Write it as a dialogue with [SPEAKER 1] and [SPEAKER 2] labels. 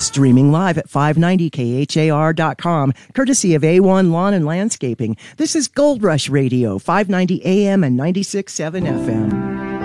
[SPEAKER 1] Streaming live at 590khar.com, courtesy of A1 Lawn and Landscaping. This is Gold Rush Radio, 590 AM and 96.7 FM.